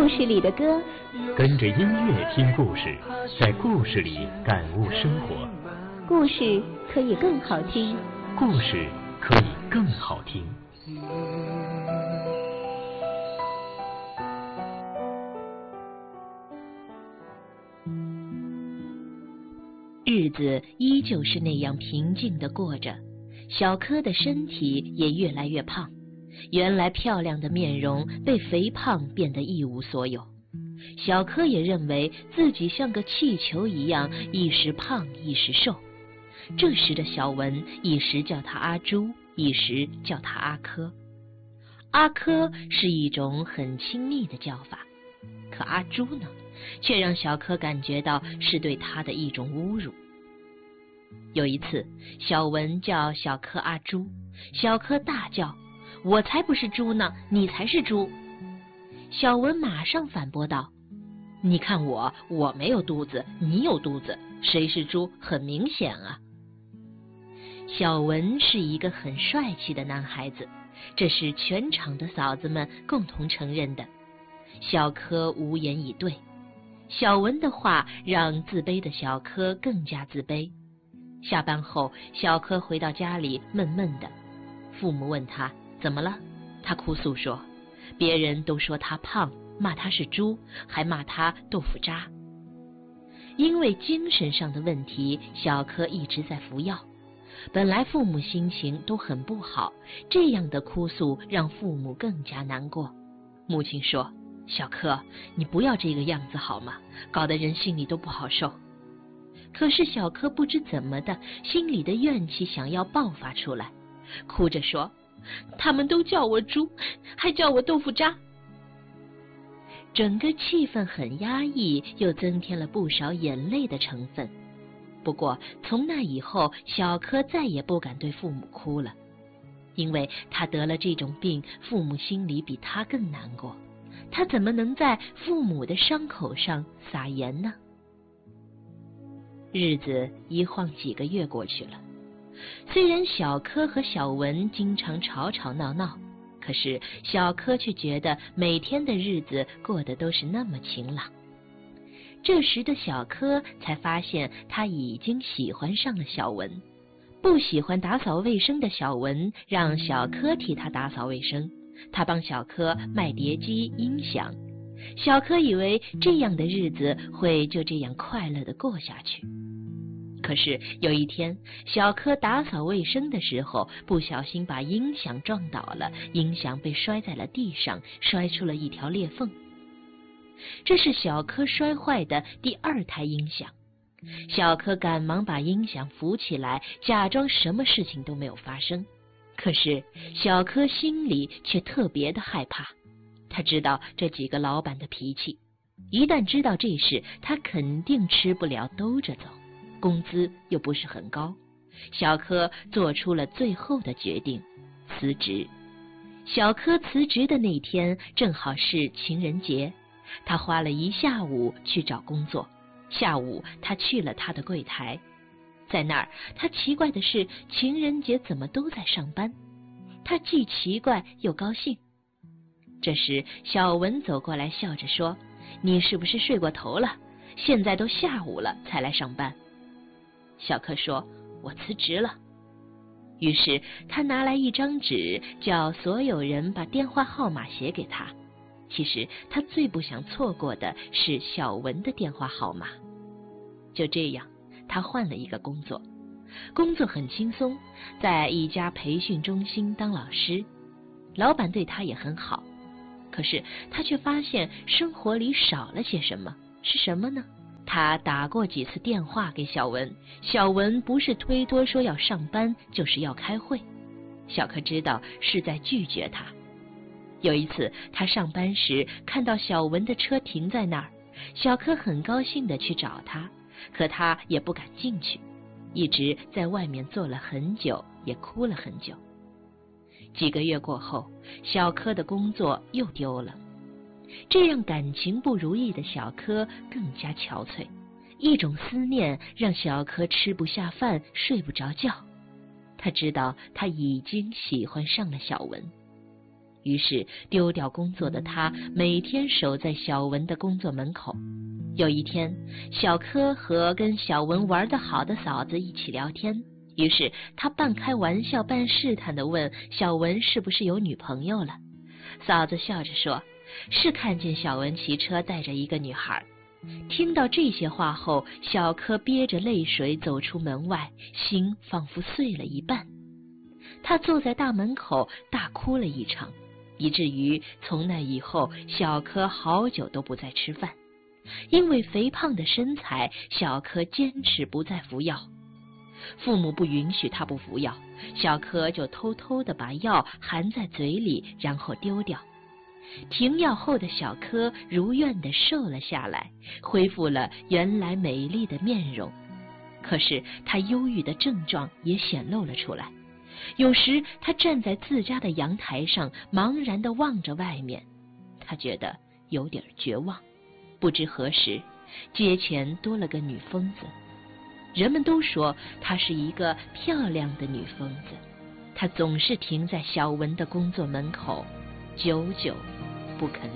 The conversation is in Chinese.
故事里的歌， 跟着音乐听故事，在故事里感悟生活。 故事可以更好听， 故事可以更好听。 日子依旧是那样平静地过着，小柯的身体也越来越胖，原来漂亮的面容被肥胖变得一无所有。小柯也认为自己像个气球一样，一时胖一时瘦。这时的小文一时叫他阿朱，一时叫他阿柯。阿柯是一种很亲密的叫法，可阿朱呢，却让小柯感觉到是对他的一种侮辱。有一次，小文叫小柯阿朱，小柯大叫：“我才不是猪呢，你才是猪！”小文马上反驳道：“你看我没有肚子，你有肚子，谁是猪很明显啊。”小文是一个很帅气的男孩子，这是全场的嫂子们共同承认的。小柯无言以对，小文的话让自卑的小柯更加自卑。下班后，小柯回到家里闷闷的，父母问他怎么了，他哭诉说别人都说他胖，骂他是猪，还骂他豆腐渣。因为精神上的问题，小柯一直在服药。本来父母心情都很不好，这样的哭诉让父母更加难过。母亲说：“小柯，你不要这个样子好吗？搞得人心里都不好受。”可是小柯不知怎么的，心里的怨气想要爆发出来，哭着说：“他们都叫我猪，还叫我豆腐渣。”整个气氛很压抑，又增添了不少眼泪的成分。不过从那以后，小柯再也不敢对父母哭了，因为他得了这种病，父母心里比他更难过，他怎么能在父母的伤口上撒盐呢？日子一晃几个月过去了，虽然小柯和小文经常吵吵闹闹，可是小柯却觉得每天的日子过得都是那么晴朗。这时的小柯才发现他已经喜欢上了小文。不喜欢打扫卫生的小文让小柯替他打扫卫生，他帮小柯卖碟机音响。小柯以为这样的日子会就这样快乐地过下去。可是有一天，小柯打扫卫生的时候，不小心把音响撞倒了，音响被摔在了地上，摔出了一条裂缝。这是小柯摔坏的第二台音响。小柯赶忙把音响扶起来，假装什么事情都没有发生。可是小柯心里却特别的害怕，他知道这几个老板的脾气，一旦知道这事，他肯定吃不了兜着走，工资又不是很高。小柯做出了最后的决定，辞职。小柯辞职的那天正好是情人节，他花了一下午去找工作。下午他去了他的柜台，在那儿他奇怪的是，情人节怎么都在上班，他既奇怪又高兴。这时小文走过来笑着说：“你是不是睡过头了？现在都下午了才来上班。”小柯说：“我辞职了。”于是他拿来一张纸，叫所有人把电话号码写给他。其实他最不想错过的是小文的电话号码。就这样，他换了一个工作，工作很轻松，在一家培训中心当老师，老板对他也很好。可是他却发现生活里少了些什么，是什么呢？他打过几次电话给小文，小文不是推脱说要上班，就是要开会。小柯知道是在拒绝他。有一次他上班时看到小文的车停在那儿，小柯很高兴地去找他，可他也不敢进去，一直在外面坐了很久，也哭了很久。几个月过后，小柯的工作又丢了，这样感情不如意的小柯更加憔悴，一种思念让小柯吃不下饭，睡不着觉。他知道他已经喜欢上了小文。 于是丢掉工作的他每天守在小文的工作门口。有一天，小柯和跟小文玩得好的嫂子一起聊天，于是他半开玩笑半试探地问小文是不是有女朋友了。嫂子笑着说，是看见小文骑车带着一个女孩。听到这些话后，小柯憋着泪水走出门外，心仿佛碎了一半。他坐在大门口大哭了一场，以至于从那以后，小柯好久都不再吃饭。因为肥胖的身材，小柯坚持不再服药。父母不允许他不服药，小柯就偷偷地把药含在嘴里，然后丢掉。停药后的小柯如愿地瘦了下来，恢复了原来美丽的面容。可是他忧郁的症状也显露了出来。有时他站在自家的阳台上，茫然地望着外面，他觉得有点绝望。不知何时，街前多了个女疯子。人们都说她是一个漂亮的女疯子，她总是停在小文的工作门口，久久不肯